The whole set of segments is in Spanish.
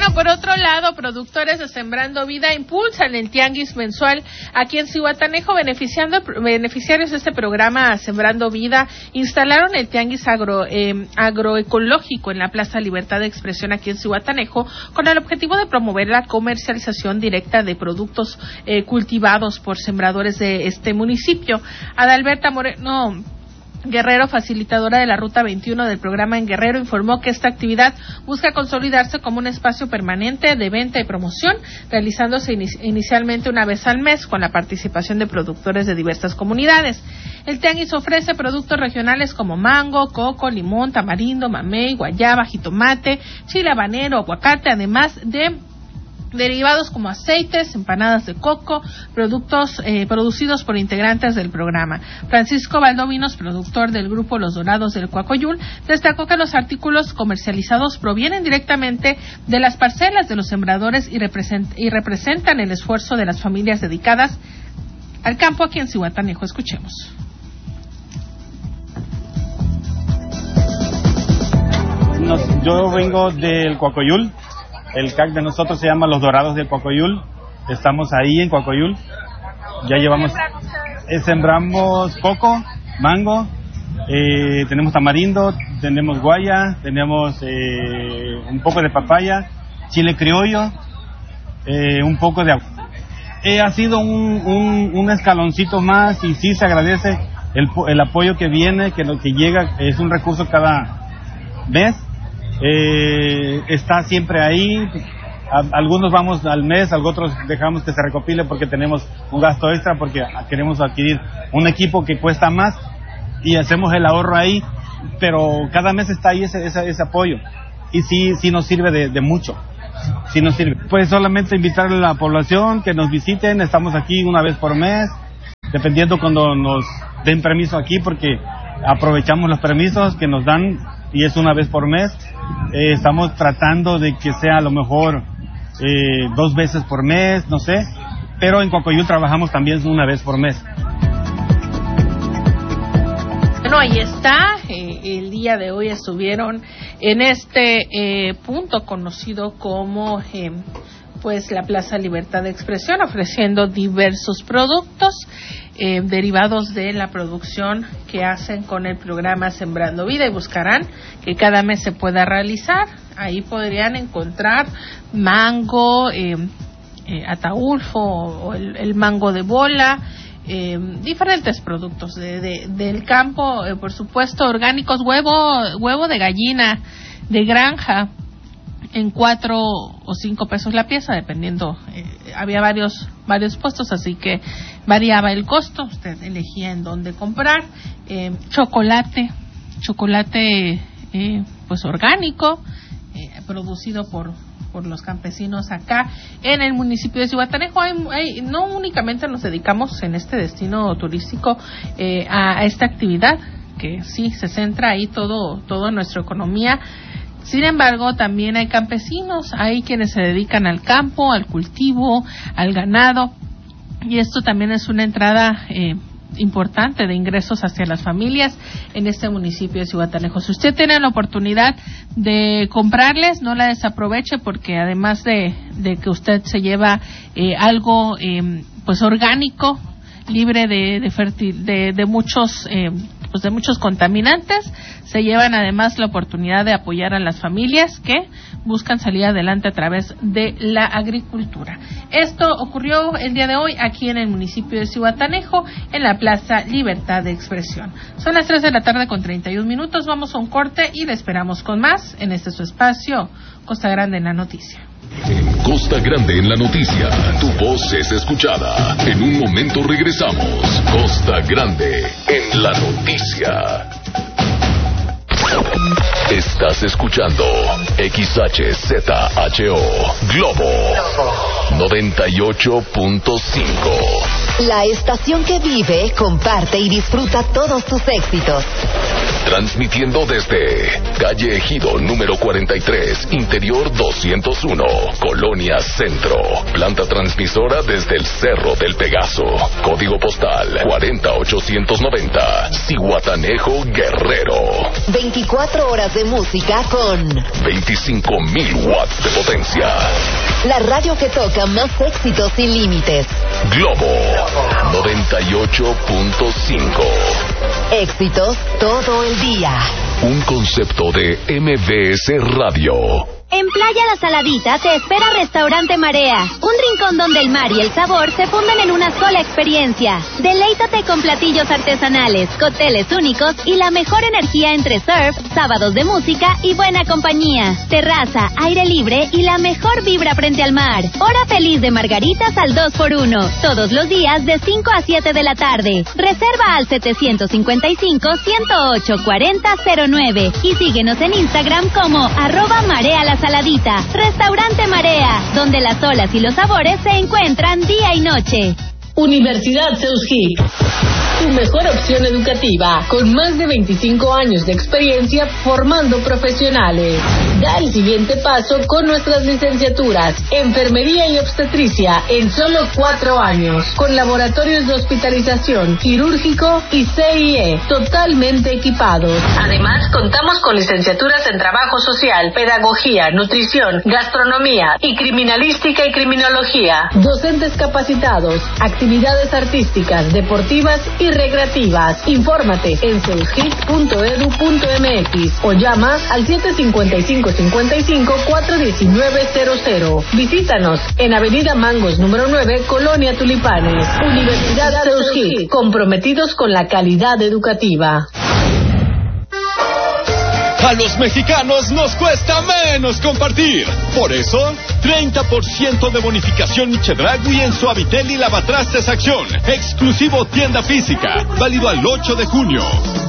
bueno, por otro lado, productores de Sembrando Vida impulsan el tianguis mensual aquí en Zihuatanejo. Beneficiarios de este programa Sembrando Vida instalaron el tianguis agroecológico en la Plaza Libertad de Expresión aquí en Zihuatanejo con el objetivo de promover la comercialización directa de productos cultivados por sembradores de este municipio. Adalberta Moreno Guerrero, facilitadora de la Ruta 21 del programa en Guerrero, informó que esta actividad busca consolidarse como un espacio permanente de venta y promoción, realizándose inicialmente una vez al mes con la participación de productores de diversas comunidades. El tianguis ofrece productos regionales como mango, coco, limón, tamarindo, mamey, guayaba, jitomate, chile habanero, aguacate, además de derivados como aceites, empanadas de coco, productos producidos por integrantes del programa. Francisco Valdovinos, productor del grupo Los Dorados del Coacoyul, destacó que los artículos comercializados provienen directamente de las parcelas de los sembradores y representan el esfuerzo de las familias dedicadas al campo aquí en Zihuatanejo. Escuchemos. Yo vengo del Coacoyul. El CAC de nosotros se llama Los Dorados del Coacoyul. Estamos ahí en Coacoyul. Ya llevamos, sembramos coco, mango, tenemos tamarindo, tenemos guaya, tenemos un poco de papaya, chile criollo, un poco de agua. Ha sido un escaloncito más y sí se agradece el apoyo que viene, que llega, es un recurso cada mes. Está siempre ahí. Algunos vamos al mes, otros dejamos que se recopile porque tenemos un gasto extra, porque queremos adquirir un equipo que cuesta más y hacemos el ahorro ahí, pero cada mes está ahí ese apoyo y sí nos sirve de mucho. Sí nos sirve. Pues solamente invitar a la población que nos visiten. Estamos aquí una vez por mes, dependiendo cuando nos den permiso aquí, porque aprovechamos los permisos que nos dan y es una vez por mes. Estamos tratando de que sea a lo mejor 2 veces por mes, no sé, pero en Coacoyul trabajamos también una vez por mes. Bueno, ahí está. El día de hoy estuvieron en este punto conocido como pues la Plaza Libertad de Expresión, ofreciendo diversos productos derivados de la producción que hacen con el programa Sembrando Vida, y buscarán que cada mes se pueda realizar. Ahí podrían encontrar mango, ataulfo o el mango de bola, diferentes productos del campo, por supuesto, orgánicos, huevo de gallina de granja en 4 o 5 pesos la pieza, dependiendo. Había varios puestos, así que variaba el costo. Usted elegía en dónde comprar. Chocolate pues orgánico, producido por los campesinos acá en el municipio de Zihuatanejo. No únicamente nos dedicamos en este destino turístico a esta actividad, que sí se centra ahí toda nuestra economía. Sin embargo, también hay campesinos, hay quienes se dedican al campo, al cultivo, al ganado, y esto también es una entrada importante de ingresos hacia las familias en este municipio de Zihuatanejo. Si usted tiene la oportunidad de comprarles, no la desaproveche, porque además de que usted se lleva algo pues orgánico, libre de muchos de muchos contaminantes, se llevan además la oportunidad de apoyar a las familias que buscan salir adelante a través de la agricultura. Esto ocurrió el día de hoy aquí en el municipio de Zihuatanejo, en la Plaza Libertad de Expresión. Son las 3:31 p.m. Vamos a un corte y le esperamos con más en este su espacio, Costa Grande en la Noticia. Costa Grande en la Noticia, tu voz es escuchada. En un momento regresamos. Costa Grande en la Noticia. Estás escuchando XHZHO Globo 98.5. La estación que vive, comparte y disfruta todos tus éxitos. transmitiendo desde calle Ejido número 43, interior 201, Colonia Centro. Planta transmisora desde el Cerro del Pegaso. Código postal 40890, Zihuatanejo, Guerrero. 24 horas de música con 25,000 watts de potencia. La radio que toca más éxitos sin límites. Globo 98.5. Éxitos todo el día. Un concepto de MBS Radio. En Playa La Saladita te espera Restaurante Marea, un rincón donde el mar y el sabor se funden en una sola experiencia. Deleítate con platillos artesanales, cócteles únicos y la mejor energía entre surf, sábados de música y buena compañía. Terraza, aire libre y la mejor vibra frente al mar. Hora feliz de margaritas al 2x1, todos los días de 5 a 7 de la tarde. Reserva al 755-108-4009 y síguenos en Instagram como @MareaLaSaladita. Restaurante Marea, donde las olas y los sabores se encuentran día y noche. Universidad Seuskic, tu mejor opción educativa, con más de 25 años de experiencia formando profesionales. Da el siguiente paso con nuestras licenciaturas, Enfermería y Obstetricia, en solo 4 años, con laboratorios de hospitalización, quirúrgico y CIE, totalmente equipados. Además, contamos con licenciaturas en Trabajo Social, Pedagogía, Nutrición, Gastronomía y Criminalística y Criminología. Docentes capacitados, actividades artísticas, deportivas y recreativas. Infórmate en seuskic.edu.mx o llama al 755-55-419-00. Visítanos en Avenida Mangos número 9, Colonia Tulipanes. Universidad Seuskic, comprometidos con la calidad educativa. A los mexicanos nos cuesta menos compartir. Por eso, 30% de bonificación Chedragui en Suavitel y Lavatrastes Acción. Exclusivo tienda física. Válido al 8 de junio.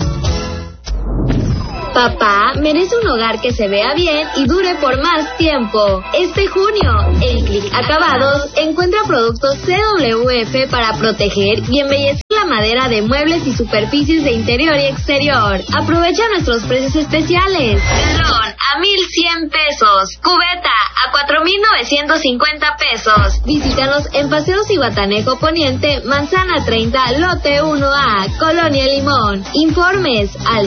Papá merece un hogar que se vea bien y dure por más tiempo. Este junio, en Click Acabados, encuentra productos CWF para proteger y embellecer la madera de muebles y superficies de interior y exterior. Aprovecha nuestros precios especiales. Galón a 1,100 pesos. Cubeta a 4,950 pesos. Visítanos en Paseo Zihuatanejo Poniente, Manzana 30, Lote 1A, Colonia Limón. Informes al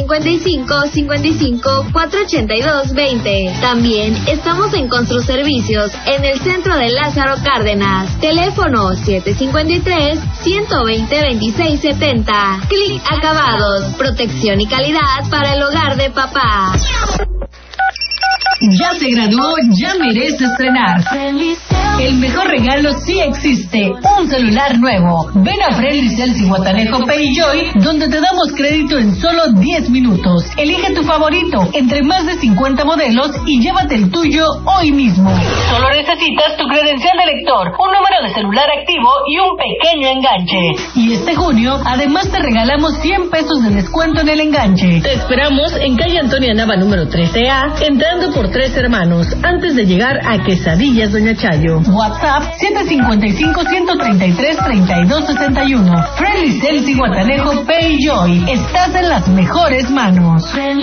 755-482-20. También estamos en Construservicios en el centro de Lázaro Cárdenas. Teléfono 753-120-2670. Click Acabados. Protección y calidad para el hogar de papá. Ya se graduó, ya merece estrenar. El mejor regalo sí existe, un celular nuevo. Ven a Friendlycel Zihuatanejo Payjoy, donde te damos crédito en solo 10 minutos. Elige tu favorito entre más de 50 modelos y llévate el tuyo hoy mismo. Solo necesitas tu credencial de lector, un número de celular activo y un pequeño enganche. Y este junio, además te regalamos 100 pesos de descuento en el enganche. Te esperamos en calle Antonia Nava número 13A, entrando por Tres Hermanos, antes de llegar a Quesadillas Doña Chayo. WhatsApp 755-133-3261. Friendlycel Zihuatanejo Payjoy. Estás en las mejores manos.